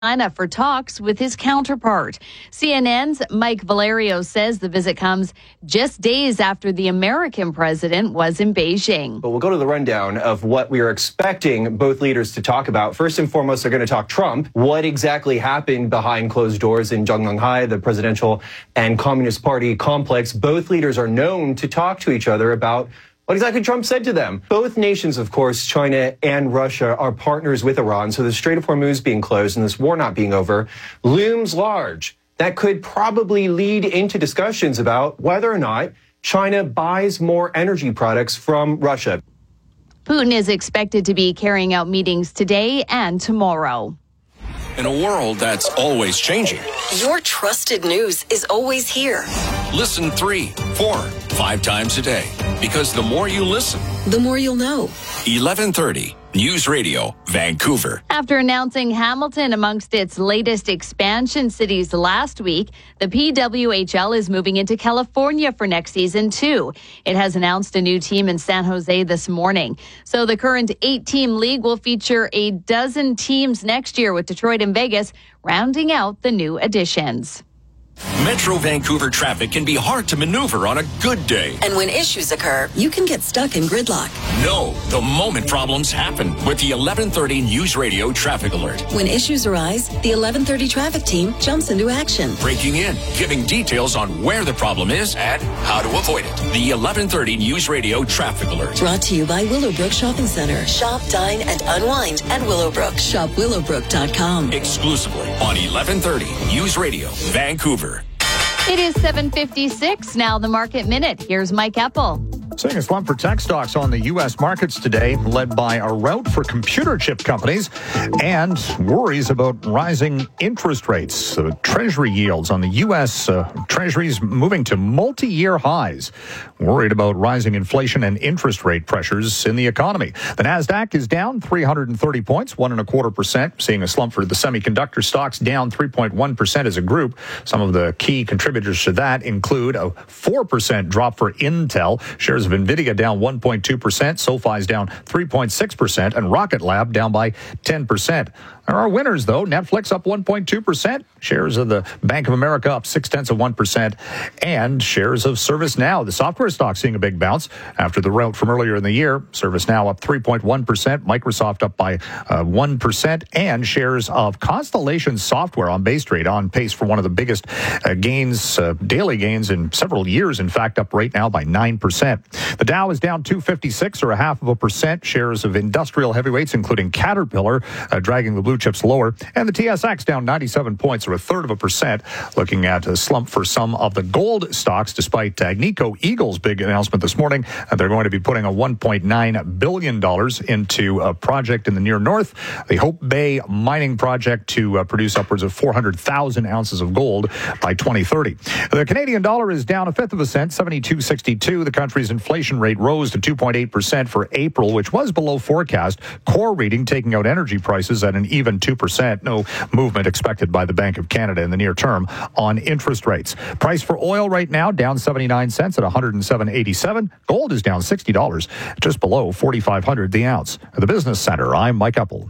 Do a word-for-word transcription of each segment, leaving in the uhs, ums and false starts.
China for talks with his counterpart. C N N's Mike Valerio says the visit comes just days after the American president was in Beijing. But we'll go to the rundown of what we are expecting both leaders to talk about. First and foremost, they're going to talk Trump. What exactly happened behind closed doors in Zhongnanhai, the presidential and Communist Party complex? Both leaders are known to talk to each other about what exactly Trump said to them. Both nations, of course, China and Russia, are partners with Iran. So the Strait of Hormuz being closed and this war not being over looms large. That could probably lead into discussions about whether or not China buys more energy products from Russia. Putin is expected to be carrying out meetings today and tomorrow. In a world that's always changing, your trusted news is always here. Listen three, four, five times a day. Because the more you listen, the more you'll know. eleven thirty News Radio, Vancouver. After announcing Hamilton amongst its latest expansion cities last week, the P W H L is moving into California for next season, too. It has announced a new team in San Jose this morning. So the current eight-team league will feature a dozen teams next year, with Detroit and Vegas rounding out the new additions. Metro Vancouver traffic can be hard to maneuver on a good day. And when issues occur, you can get stuck in gridlock. No, the moment problems happen with the eleven thirty News Radio Traffic Alert. When issues arise, the eleven thirty traffic team jumps into action. Breaking in, giving details on where the problem is and how to avoid it. The eleven thirty News Radio Traffic Alert. Brought to you by Willowbrook Shopping Center. Shop, dine, and unwind at Willowbrook. Shop willowbrook dot com. Exclusively on eleven thirty News Radio, Vancouver. It is seven fifty-six now, the Market Minute. Here's Mike Eppel. Seeing a slump for tech stocks on the U S markets today, led by a rout for computer chip companies and worries about rising interest rates. Uh, treasury yields on the U S uh, treasuries moving to multi-year highs. Worried about rising inflation and interest rate pressures in the economy. The Nasdaq is down three hundred thirty points, one and a quarter percent. Seeing a slump for the semiconductor stocks, down three point one percent as a group. Some of the key contributors to that include a four percent drop for Intel. Shares of NVIDIA down one point two percent, SoFi's down three point six percent, and Rocket Lab down by ten percent. There are winners, though. Netflix up one point two percent. Shares of the Bank of America up six tenths of one percent. And shares of ServiceNow, the software stock, seeing a big bounce after the rout from earlier in the year. ServiceNow up three point one percent. Microsoft up by uh, one percent. And shares of Constellation Software on Bay Street on pace for one of the biggest uh, gains, uh, daily gains in several years. In fact, up right now by nine percent. The Dow is down two fifty-six, or a half of a percent. Shares of industrial heavyweights, including Caterpillar, uh, dragging the blue chips lower. And the T S X down ninety-seven points, or a third of a percent. Looking at a slump for some of the gold stocks, despite Agnico Eagle's big announcement this morning. Uh, they're going to be putting a one point nine billion dollars into a project in the near north, the Hope Bay mining project, to uh, produce upwards of four hundred thousand ounces of gold by twenty thirty. The Canadian dollar is down a fifth of a cent, seventy-two sixty-two. The country's inflation rate rose to two point eight percent for April, which was below forecast. Core reading taking out energy prices at an even two percent. No movement expected by the Bank of Canada in the near term on interest rates. Price for oil right now down seventy-nine cents at one hundred seven eighty-seven. Gold is down sixty dollars, just below forty-five hundred the ounce. At the Business Center, I'm Mike Eppel.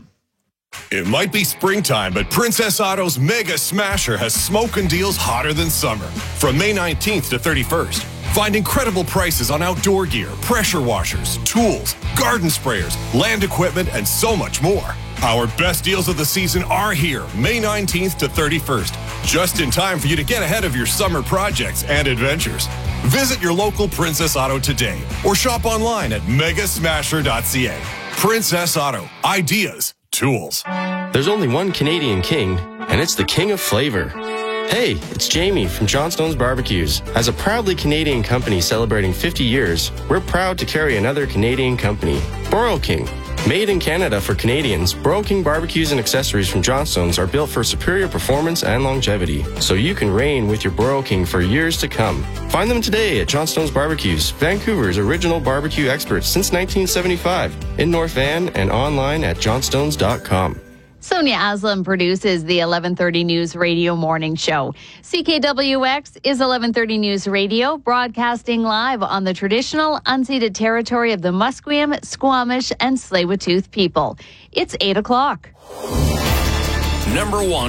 It might be springtime, but Princess Auto's Mega Smasher has smoking deals hotter than summer. From May nineteenth to thirty-first, find incredible prices on outdoor gear, pressure washers, tools, garden sprayers, land equipment, and so much more. Our best deals of the season are here, May nineteenth to thirty-first, just in time for you to get ahead of your summer projects and adventures. Visit your local Princess Auto today or shop online at mega smasher dot c a. Princess Auto, ideas, tools. There's only one Canadian king, and it's the king of flavor. Hey, it's Jamie from Johnstone's Barbecues. As a proudly Canadian company celebrating fifty years, we're proud to carry another Canadian company, Broil King. Made in Canada for Canadians, Broil King barbecues and accessories from Johnstone's are built for superior performance and longevity, so you can reign with your Broil King for years to come. Find them today at Johnstone's Barbecues, Vancouver's original barbecue experts since nineteen seventy-five, in North Van and online at johnstones dot com. Sonia Aslam produces the eleven thirty News Radio Morning Show. C K W X is eleven thirty News Radio, broadcasting live on the traditional unceded territory of the Musqueam, Squamish, and Tsleil-Waututh people. It's eight o'clock. number one